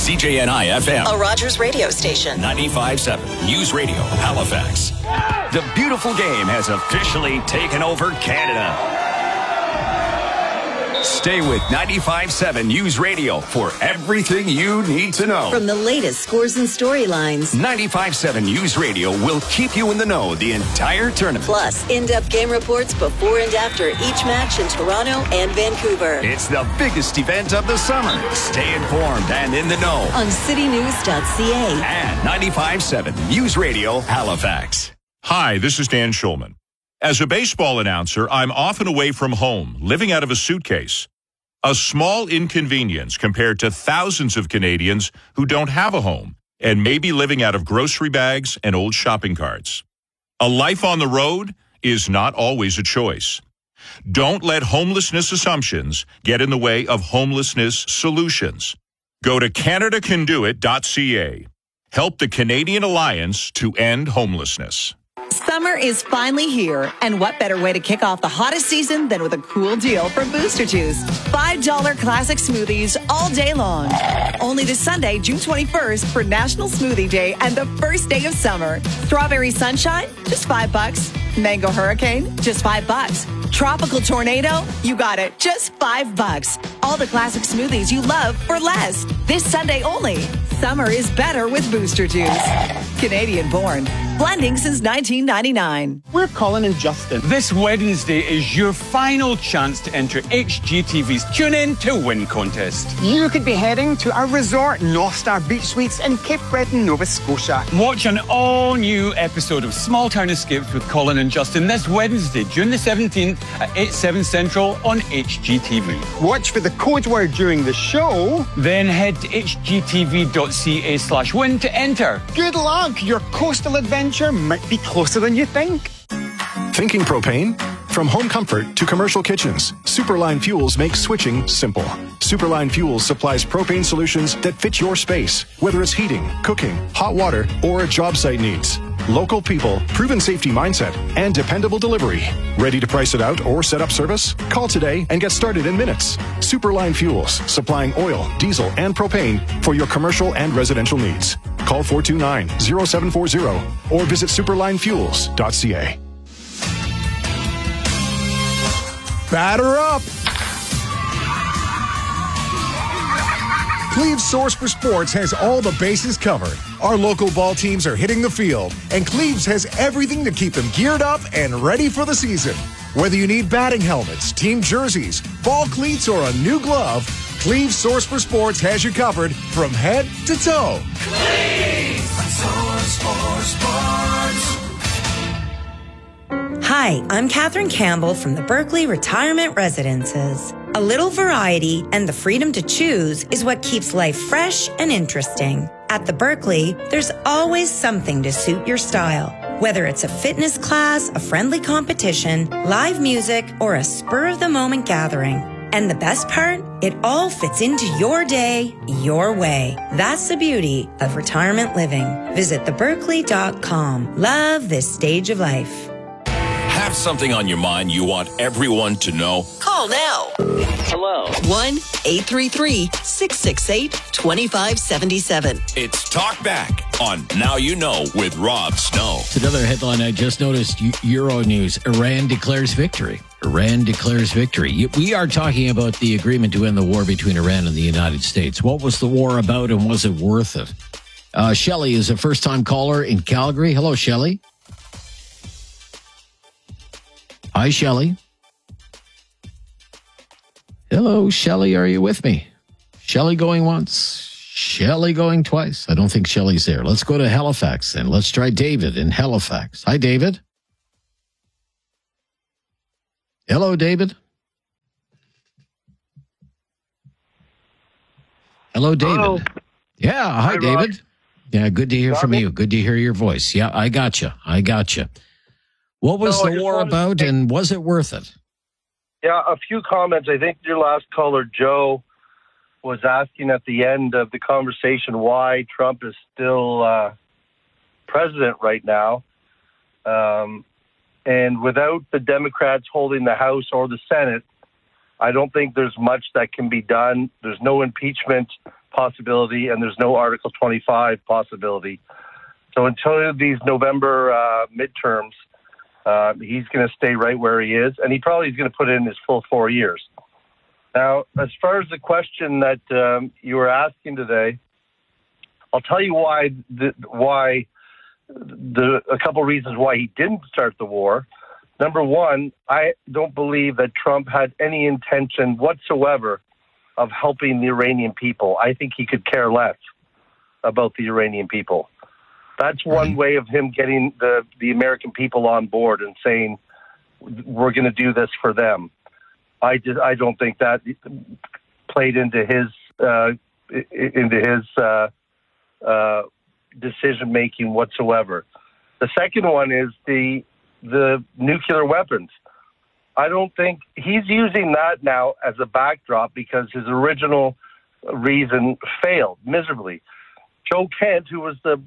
CJNI-FM. A Rogers radio station. 95.7 News Radio, Halifax. The beautiful game has officially taken over Canada. Stay with 95.7 News Radio for everything you need to know. From the latest scores and storylines. 95.7 News Radio will keep you in the know the entire tournament. Plus, in-depth game reports before and after each match in Toronto and Vancouver. It's the biggest event of the summer. Stay informed and in the know on citynews.ca and 95.7 News Radio, Halifax. Hi, this is Dan Schulman. As a baseball announcer, I'm often away from home, living out of a suitcase. A small inconvenience compared to thousands of Canadians who don't have a home and may be living out of grocery bags and old shopping carts. A life on the road is not always a choice. Don't let homelessness assumptions get in the way of homelessness solutions. Go to CanadaCanDoIt.ca. Help the Canadian Alliance to end homelessness. Summer is finally here, and what better way to kick off the hottest season than with a cool deal from Booster Juice. $5 classic smoothies all day long. Only this Sunday, June 21st, for National Smoothie Day and the first day of summer. Strawberry Sunshine, just $5. Mango Hurricane, just $5. Tropical Tornado, you got it, just $5. All the classic smoothies you love for less. This Sunday only. Summer is better with Booster Juice. Canadian born. Blending since 1999. We're Colin and Justin. This Wednesday is your final chance to enter HGTV's Tune In to Win contest. You could be heading to our resort, North Star Beach Suites in Cape Breton, Nova Scotia. Watch an all-new episode of Small Town Escapes with Colin and Justin this Wednesday, June the 17th at 8/7 Central on HGTV. Watch for the code word during the show. Then head to hgtv.ca/win to enter. Good luck! Your coastal adventure might be closer than you think. Thinking propane? From home comfort to commercial kitchens, Superline Fuels makes switching simple. Superline Fuels supplies propane solutions that fit your space, whether it's heating, cooking, hot water, or a job site needs. Local people, proven safety mindset, and dependable delivery. Ready to price it out or set up service? Call today and get started in minutes. Superline Fuels, supplying oil, diesel, and propane for your commercial and residential needs. Call 429-0740 or visit superlinefuels.ca. Batter up! Cleve's Source for Sports has all the bases covered. Our local ball teams are hitting the field, and Cleve's has everything to keep them geared up and ready for the season. Whether you need batting helmets, team jerseys, ball cleats, or a new glove, Cleve's Source for Sports has you covered from head to toe. Cleve's Source for Sports. Hi, I'm Catherine Campbell from the Berkeley Retirement Residences. A little variety and the freedom to choose is what keeps life fresh and interesting. At the Berkeley, there's always something to suit your style. Whether it's a fitness class, a friendly competition, live music, or a spur-of-the-moment gathering. And the best part? It all fits into your day, your way. That's the beauty of retirement living. Visit theberkeley.com. Love this stage of life. Have something on your mind you want everyone to know? Call now. Hello. 1-833-668-2577. It's Talk Back on Now You Know with Rob Snow. It's another headline I just noticed. Euronews. Iran declares victory. Iran declares victory. We are talking about the agreement to end the war between Iran and the United States. What was the war about and was it worth it? Shelley is a first-time caller in Calgary. Hello, Shelley. Hi, Shelley. Hello, Shelley. Are you with me? Shelley going once. Shelley going twice. I don't think Shelley's there. Let's go to Halifax then. Let's try David in Halifax. Hi, David. Hello, David. Hello, David. Hello. Yeah. Hi, David. Rob. Yeah, good to hear from you. Good to hear your voice. Yeah, I gotcha. What was the war about, and was it worth it? Yeah, a few comments. I think your last caller, Joe, was asking at the end of the conversation why Trump is still president right now. And without the Democrats holding the House or the Senate, I don't think there's much that can be done. There's no impeachment possibility, and there's no Article 25 possibility. So until these November midterms, he's going to stay right where he is, and he probably is going to put in his full 4 years. Now, as far as the question that you were asking today, I'll tell you a couple reasons why he didn't start the war. Number one, I don't believe that Trump had any intention whatsoever of helping the Iranian people. I think he could care less about the Iranian people. That's one way of him getting the American people on board and saying, we're going to do this for them. I don't think that played into his decision making whatsoever. The second one is the nuclear weapons. I don't think he's using that now as a backdrop because his original reason failed miserably. Joe Kent, who was I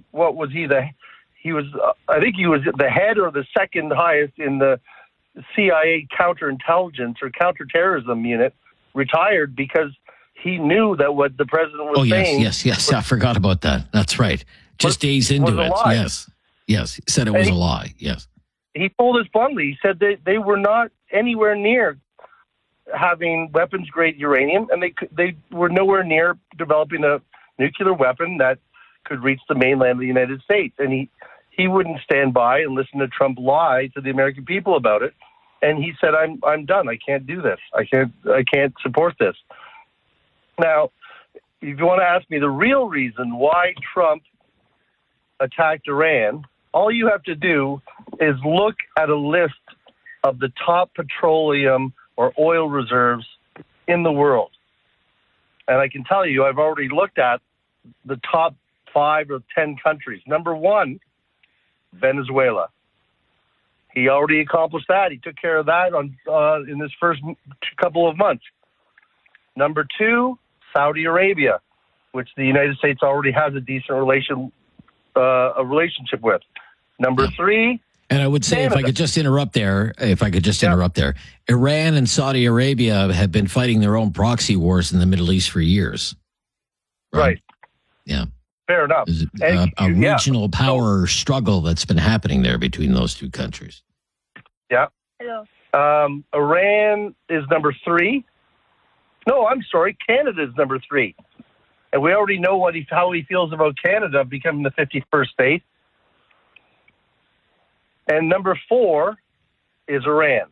think he was the head or the second highest in the CIA counterintelligence or counterterrorism unit, retired because he knew that what the president was saying. Yes. I forgot about that. That's right. Just days into it. Yes. He said it was a lie. Yes. He told us bluntly. He said they were not anywhere near having weapons-grade uranium, and they were nowhere near developing a nuclear weapon that could reach the mainland of the United States. And he wouldn't stand by and listen to Trump lie to the American people about it. And he said, I'm done. I can't do this. I can't support this. Now, if you want to ask me the real reason why Trump attacked Iran, all you have to do is look at a list of the top petroleum or oil reserves in the world. And I can tell you, I've already looked at the top 5 or 10 countries. Number 1, Venezuela. He already accomplished that. He took care of that in his first couple of months. Number 2, Saudi Arabia, which the United States already has a decent relationship with. Number 3. And I would say, Canada. If I could just interrupt there, Iran and Saudi Arabia have been fighting their own proxy wars in the Middle East for years. Right. Yeah. Fair enough. There's a regional power struggle that's been happening there between those two countries. Yeah. Hello. Iran is number 3. No, I'm sorry. Canada is number 3. And we already know how he feels about Canada becoming the 51st state. And number 4 is Iran.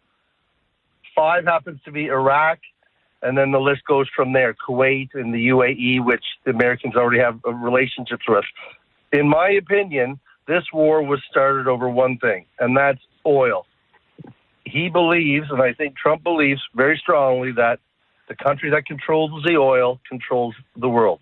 5 happens to be Iraq. And then the list goes from there. Kuwait and the UAE, which the Americans already have relationships with. In my opinion, this war was started over one thing, and that's oil. He believes, and I think Trump believes very strongly, that the country that controls the oil controls the world.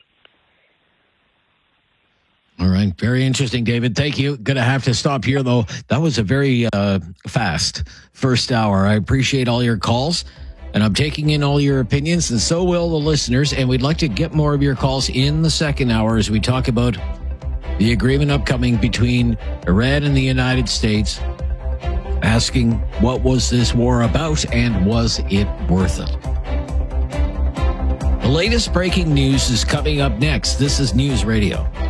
All right. Very interesting, David. Thank you. Going to have to stop here, though. That was a very fast first hour. I appreciate all your calls. And I'm taking in all your opinions, and so will the listeners. And we'd like to get more of your calls in the second hour as we talk about the agreement upcoming between Iran and the United States, asking what was this war about and was it worth it? The latest breaking news is coming up next. This is News Radio.